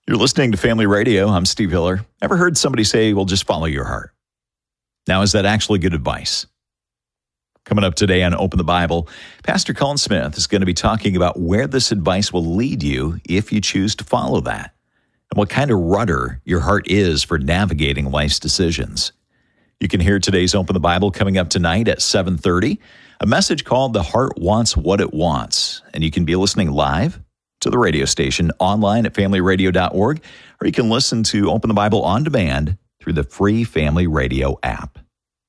You're listening to Family Radio. I'm Steve Hiller. Ever heard somebody say, well, just follow your heart? Now, is that actually good advice? Coming up today on Open the Bible, Pastor Colin Smith is going to be talking about where this advice will lead you if you choose to follow that, and what kind of rudder your heart is for navigating life's decisions. You can hear today's Open the Bible coming up tonight at 7:30, a message called The Heart Wants What It Wants, and you can be listening live to the radio station online at familyradio.org, or you can listen to Open the Bible on demand through the free Family Radio app.